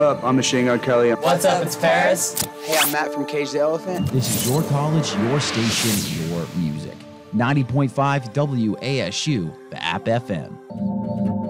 Up, I'm Machine Gun Kelly. What's up, it's Paris. Hey, I'm Matt from Cage the Elephant. This is your college, your station, your music. 90.5 WASU, the App FM.